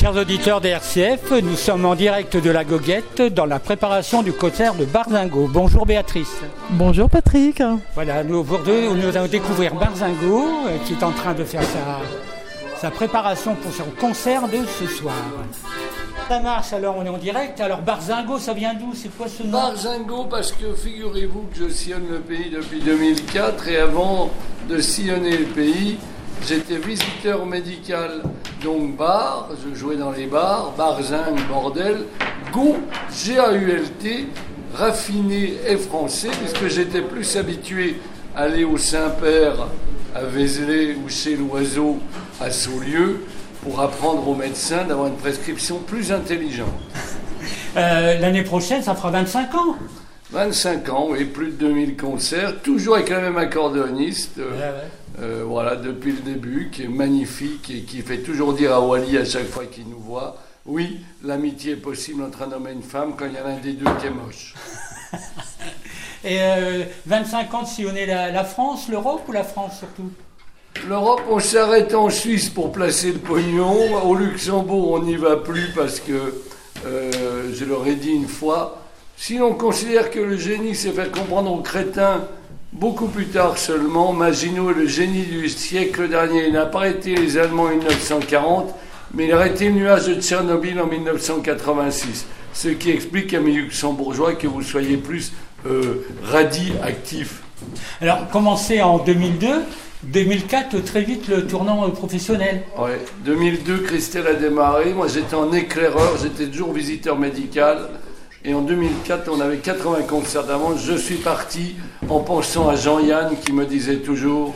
Chers auditeurs d'RCF, nous sommes en direct de la Goguette dans la préparation du concert de Barzingo. Bonjour Béatrice. Bonjour Patrick. Voilà, nous allons découvrir Barzingo qui est en train de faire sa préparation pour son concert de ce soir. Ça marche, alors on est en direct. Alors Barzingo, ça vient d'où? C'est quoi ce nom? Barzingo, parce que figurez-vous que je sillonne le pays depuis 2004 et avant de sillonner le pays, j'étais visiteur médical, donc bar, je jouais dans les bars, barzingue, bordel, go, G-A-U-L-T, raffiné et français, puisque j'étais plus habitué à aller au Saint-Père, à Vézelay ou chez l'Oiseau, à Saulieu, pour apprendre aux médecins d'avoir une prescription plus intelligente. L'année prochaine, ça fera 25 ans. 25 ans, oui, plus de 2000 concerts, toujours avec le même accordéoniste. Voilà, depuis le début, qui est magnifique et qui fait toujours dire à Wally à chaque fois qu'il nous voit, oui, l'amitié est possible entre un homme et une femme quand il y a l'un des deux qui est moche. Et 25 ans de sillonner la France, l'Europe ou la France surtout? L'Europe, on s'arrête en Suisse pour placer le pognon. Au Luxembourg, on n'y va plus parce que, je leur ai dit une fois, si on considère que le génie, c'est faire comprendre aux crétins beaucoup plus tard seulement, Maginot est le génie du siècle dernier. Il n'a pas arrêté les Allemands en 1940, mais il a arrêté le nuage de Tchernobyl en 1986. Ce qui explique, amis luxembourgeois, que vous soyez plus radis-actifs. Alors, commencé en 2002, 2004, très vite le tournant professionnel. Oui, 2002, Christelle a démarré. Moi, j'étais en éclaireur, j'étais toujours visiteur médical. Et en 2004, on avait 80 concerts d'avance. Je suis parti en pensant à Jean-Yann qui disait toujours,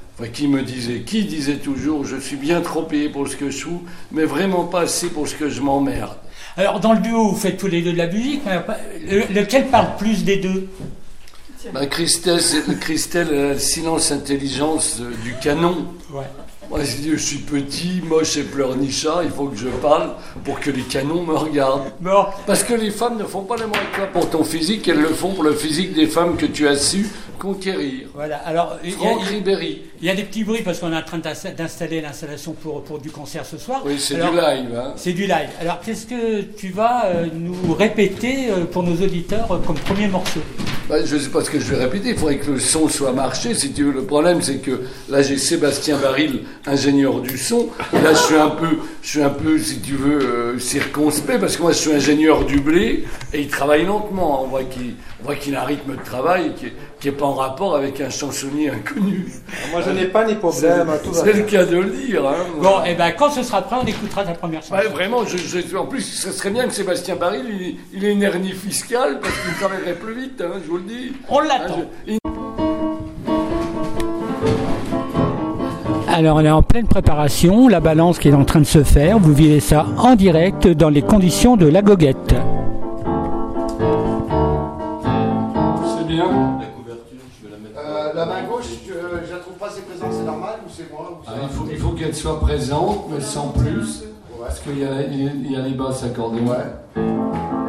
je suis bien trop payé pour ce que je joue, mais vraiment pas assez pour ce que je m'emmerde. Alors, dans le duo, vous faites tous les deux de la musique, mais lequel parle plus des deux? Christelle, elle a le silence-intelligence du canon. Ouais. Moi, je suis petit, moche et pleurnichat, il faut que je parle pour que les canons me regardent. Bon. Parce que les femmes ne font pas l'amour avec toi pour ton physique, elles le font pour le physique des femmes que tu as su conquérir. Voilà, alors... Franck Ribéry. Il y a des petits bruits parce qu'on est en train d'installer l'installation pour du concert ce soir. Oui, c'est du live. Hein. C'est du live. Alors, qu'est-ce que tu vas nous répéter pour nos auditeurs comme premier morceau? Je ne sais pas ce que je vais répéter, il faudrait que le son soit marché, si tu veux. Le problème, c'est que là, j'ai Sébastien Baril, ingénieur du son. Là, je suis un peu, si tu veux, circonspect, parce que moi, je suis ingénieur du blé, et il travaille lentement. On voit qu'il a un rythme de travail qui n'est pas en rapport avec un chansonnier inconnu. Moi, je n'ai pas les problèmes. C'est le cas de le dire. Hein, bon, et bien, quand ce sera prêt, on écoutera ta première chanson. Ouais, vraiment, en plus, ce serait bien que Sébastien Baril, il ait une hernie fiscale, parce qu'il travaillerait plus vite, hein, je vous le dis. On l'attend. Alors, on est en pleine préparation, la balance qui est en train de se faire. Vous vivez ça en direct dans les conditions de la Goguette. C'est bien. La couverture, je vais la mettre. La main gauche, je la trouve pas assez présente, c'est normal ou c'est moi ou Il faut qu'elle soit présente, mais sans plus, parce qu'il y a les basses accordées. Ouais.